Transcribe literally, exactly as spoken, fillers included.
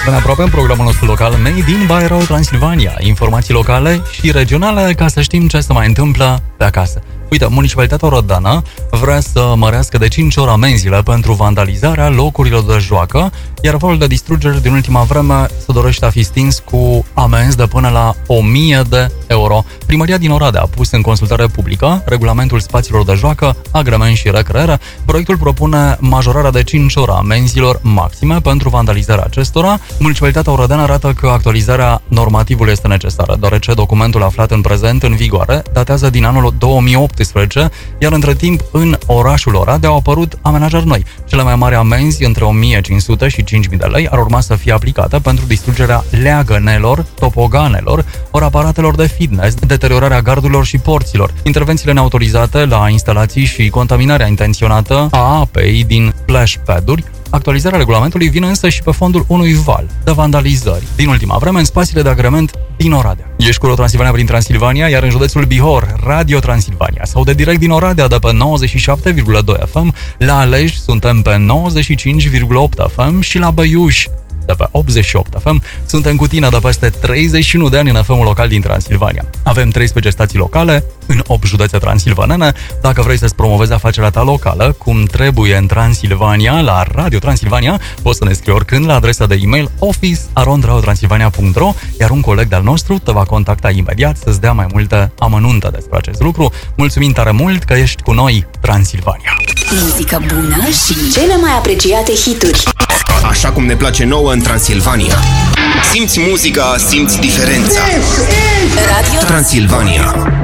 Ne apropiem programul nostru local Made in Bairro, Transilvania. Informații locale și regionale ca să știm ce se mai întâmplă pe acasă. Uite, Municipalitatea Rodeana vrea să mărească de cinci ori amenziile pentru vandalizarea locurilor de joacă, iar volul de distrugeri din ultima vreme se dorește a fi stins cu amenzi de până la o mie de euro. Primăria din Oradea a pus în consultare publică regulamentul spațiilor de joacă, agrement și recreere. Proiectul propune majorarea de cinci ori a amenzilor maxime pentru vandalizarea acestora. Municipalitatea Oradena arată că actualizarea normativului este necesară, deoarece documentul aflat în prezent în vigoare datează din anul două mii optsprezece, iar între timp în orașul Oradea au apărut amenajări noi. Cele mai mari amenzi, între o mie cinci sute și cinci mii de lei, ar urma să fie aplicate pentru distrugerea leagănelor, topoganelor, ori aparatelor de fitness, deteriorarea gardurilor și porților, intervențiile neautorizate la instalații și contaminarea intenționată a apei din splash pad-uri. Actualizarea regulamentului vine însă și pe fondul unui val de vandalizări din ultima vreme în spațiile de agrement din Oradea. Ești cu Transilvania prin Transilvania, iar în județul Bihor, Radio Transilvania sau de direct din Oradea de pe nouăzeci și șapte virgulă doi F M, la Alej suntem pe nouăzeci și cinci virgulă opt F M și la Băiuș de pe optzeci și opt F M. Suntem cu tine de peste treizeci și unu de ani în F M-ul local din Transilvania. Avem treisprezece stații locale în opt județe transilvanene. Dacă vrei să-ți promovezi afacerea ta locală cum trebuie în Transilvania, la Radio Transilvania, poți să ne scrii oricând la adresa de e-mail office arond radio transilvania punct ro, iar un coleg de-al nostru te va contacta imediat să-ți dea mai multe amănunte despre acest lucru. Mulțumim tare mult că ești cu noi, Transilvania! Muzică bună și cele mai apreciate hituri. Așa cum ne place nouă în Transilvania. Simți muzica, simți diferența. Radio Transilvania.